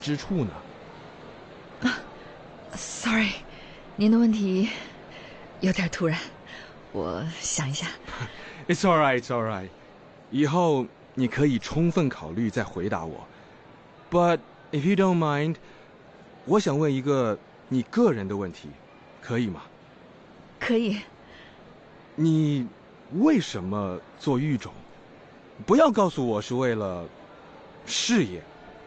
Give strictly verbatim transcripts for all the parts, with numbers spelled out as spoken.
之处呢？ 啊 ，sorry， 您的问题有点突然，我想一下。 It's all right, it's all right。以后你可以充分考虑再回答我。But if you don't mind， 我想问一个你个人的问题，可以吗？ 可以。 你为什么做育种？不要告诉我是为了事业。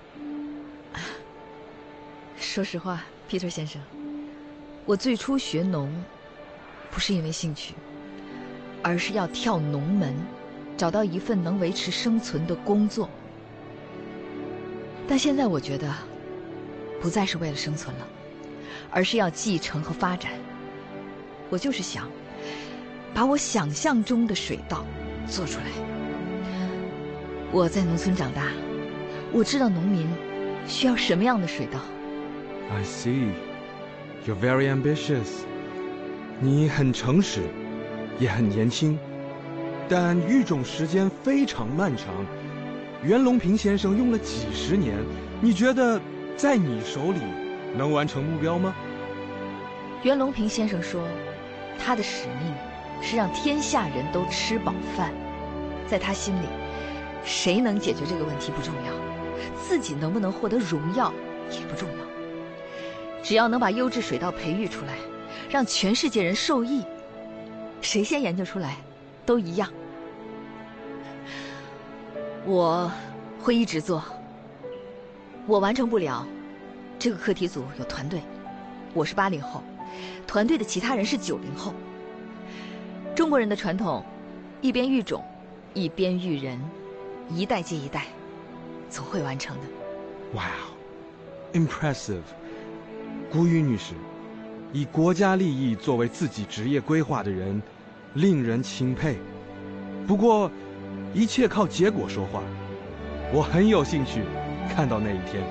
说实话 ，Peter 先生，我最初学农，不是因为兴趣，而是要跳农门，找到一份能维持生存的工作。但现在我觉得，不再是为了生存了，而是要继承和发展。我就是想，把我想象中的水稻做出来。我在农村长大，我知道农民需要什么样的水稻。 I see. You're very ambitious. 你很诚实，也很年轻，但育种时间非常漫长。袁隆平先生用了几十年，你觉得在你手里能完成目标吗？ 袁隆平先生说，他的使命是让天下人都吃饱饭。在他心里，谁能解决这个问题不重要，自己能不能获得荣耀也不重要。只要能把优质水稻培育出来，让全世界人受益，谁先研究出来都一样。我会一直做，我完成不了，这个课题组有团队，我是八零后，团队的其他人是九零后。中国人的传统，一边育种，一边育人，一代接一代，总会完成的。 Wow, impressive. 古雨女士，以国家利益作为自己职业规划的人，令人钦佩。不过，一切靠结果说话，我很有兴趣看到那一天。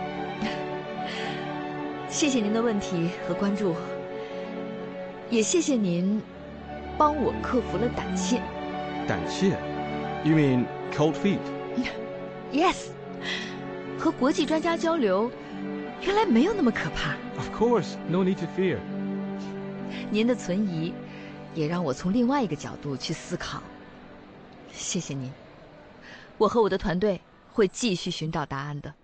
谢谢您的问题和关注，也谢谢您帮我克服了胆怯。 胆怯 ？You mean cold feet? Yes. 和国际专家交流，原来没有那么可怕。 Of course, no need to fear. 您的存疑，也让我从另外一个角度去思考。谢谢您，我和我的团队会继续寻找答案的。